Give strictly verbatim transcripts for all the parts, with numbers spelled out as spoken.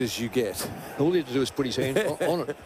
as you get. All he had to do is put his hand on it.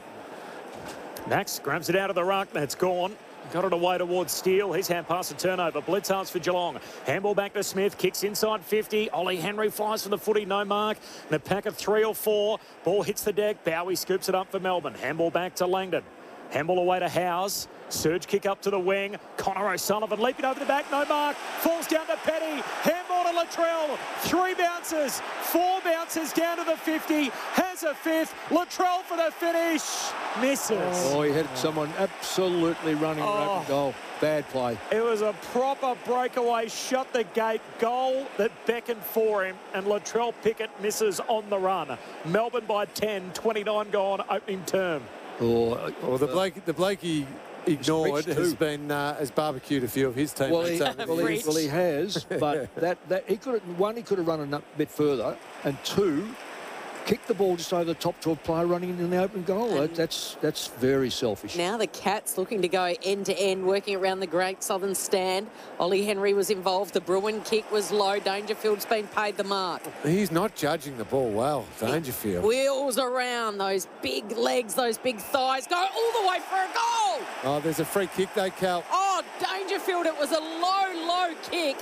Max grabs it out of the ruck. That's gone. Got it away towards Steele. His hand pass and turnover. Blitzards for Geelong. Handball back to Smith. Kicks inside fifty. Ollie Henry flies for the footy. No mark. And a pack of three or four. Ball hits the deck. Bowie scoops it up for Melbourne. Handball back to Langdon. Handball away to Howes. Surge kick up to the wing. Connor O'Sullivan leaping over the back. No mark. Falls down to Petty. Handball to Latrell. Three bounces. Four bounces down to the fifty. Has a fifth. Latrell for the finish. Misses. Oh, he had someone absolutely running Oh. oh. open goal. Bad play. It was a proper breakaway. Shut the gate. Goal that beckoned for him. And Latrell Pickett misses on the run. Melbourne by ten. twenty-nine gone. Opening term. Oh, Well, the bloke, the bloke he ignored Fridge has too. been uh, has barbecued a few of his teammates. Well, he, over the well, he, years. well, he has, but that, that he could have, one, he could have run a nut- bit further, and two, kicked the ball just over the top to a player running in the open goal. That, that's that's very selfish. Now the Cats looking to go end to end, working around the Great Southern Stand. Ollie Henry was involved. The Bruin kick was low. Dangerfield's been paid the mark. He's not judging the ball well, Dangerfield. Wheels around, those big legs, those big thighs, go all the way for a goal. Oh, there's a free kick though, Cal. Oh, Dangerfield, it was a low, low kick.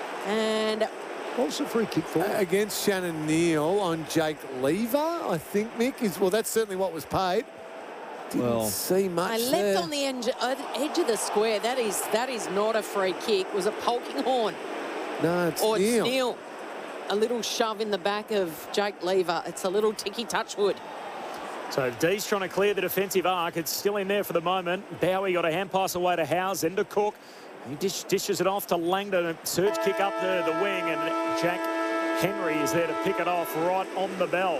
And What's the free kick for? Against Shannon Neal on Jake Lever, I think, Mick. Is, well, that's certainly what was paid. Didn't Well, see much I left there. on the edge, uh, edge of the square. That is that is not a free kick. It was a poking horn. No, it's Or it's Neal. Neil. A little shove in the back of Jake Lever. It's a little ticky touchwood. So D's trying to clear the defensive arc. It's still in there for the moment. Bowie got a hand pass away to Howes, into Cook. He dish, dishes it off to Langdon. A surge kick up to the wing, and Jack Henry is there to pick it off right on the bell.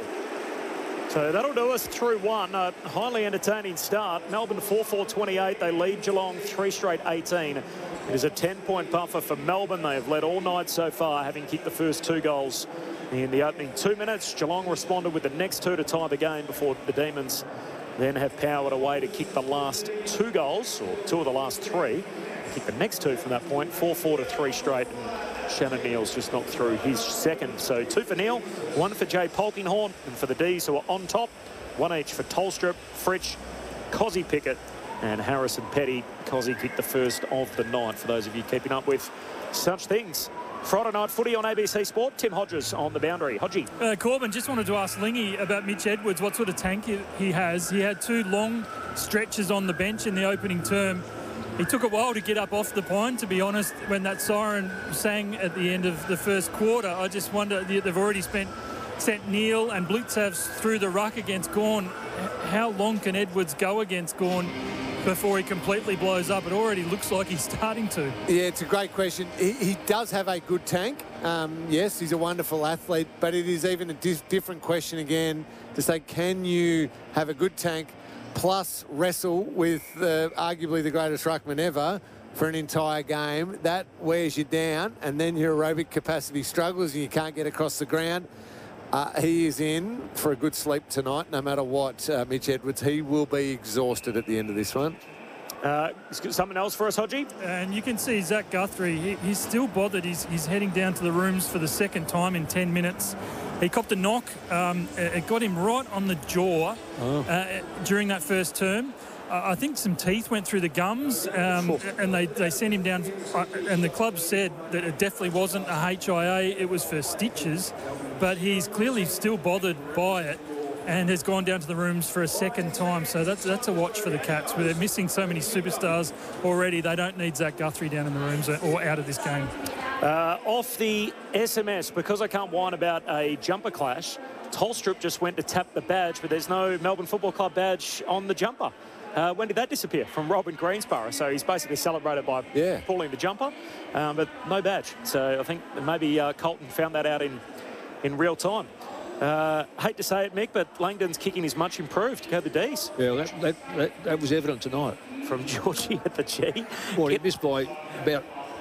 So that'll do us through one. A highly entertaining start. Melbourne four four twenty-eight. They lead Geelong three straight eighteen. It is a ten-point buffer for Melbourne. They have led all night so far, having kicked the first two goals in the opening two minutes. Geelong responded with the next two to tie the game before the Demons then have powered away to kick the last two goals, or two of the last three. Kick the next two from that point, four four to three straight. And Shannon Neal's just knocked through his second. So two for Neal, one for Jay Polkinghorn, and for the D's who are on top, one each for Tolstrup, Fritsch, Cozzy Pickett, and Harrison Petty. Cozzy kicked the first of the night, for those of you keeping up with such things. Friday night footy on A B C Sport. Tim Hodges on the boundary. Hodgie. Uh, Corbin, just wanted to ask Lingy about Mitch Edwards, what sort of tank he, he has. He had two long stretches on the bench in the opening term. He took a while to get up off the pine, to be honest, when that siren sang at the end of the first quarter. I just wonder, they've already spent sent Neal and Blitzavs through the ruck against Gawn. How long can Edwards go against Gawn before he completely blows up? It already looks like he's starting to. Yeah, it's a great question. He, he does have a good tank. Um, yes, he's a wonderful athlete, but it is even a di different question again to say, can you have a good tank plus wrestle with uh, arguably the greatest ruckman ever for an entire game? That wears you down, and then your aerobic capacity struggles and you can't get across the ground. Uh, he is in for a good sleep tonight, no matter what, uh, Mitch Edwards. He will be exhausted at the end of this one. Uh, something else for us, Hodgie? And you can see Zach Guthrie, he, he's still bothered. He's, he's heading down to the rooms for the second time in ten minutes. He copped a knock. Um, it got him right on the jaw oh. uh, during that first term. Uh, I think some teeth went through the gums, um, and they, they sent him down. Uh, and the club said that it definitely wasn't a H I A, it was for stitches. But he's clearly still bothered by it and has gone down to the rooms for a second time. So that's that's a watch for the Cats, where they're missing so many superstars already. They don't need Zach Guthrie down in the rooms or out of this game. Uh, off the S M S, because I can't whine about a jumper clash, Tolstrup just went to tap the badge, but there's no Melbourne Football Club badge on the jumper. Uh, when did that disappear? From Robin Greensborough. So he's basically celebrated by yeah. pulling the jumper, um, but no badge. So I think maybe uh, Colton found that out in, in real time. Uh, hate to say it, Mick, but Langdon's kicking is much improved. Go the D's. Yeah, well, that, that, that, that was evident tonight. From Georgie at the G. Well, he missed by about,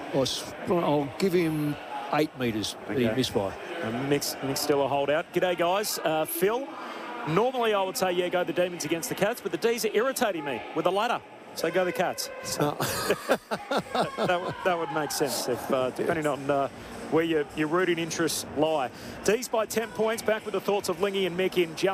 I'll give him eight metres that Okay. he missed by. Mick's, Mick's still a holdout. G'day, guys. Uh, Phil, normally I would say, yeah, go the Demons against the Cats, but the D's are irritating me with the ladder. So go the Cats. So Oh. that, would, that would make sense, if uh, depending on uh, where your, your rooting interests lie. D's by ten points. Back with the thoughts of Lingy and Mick in just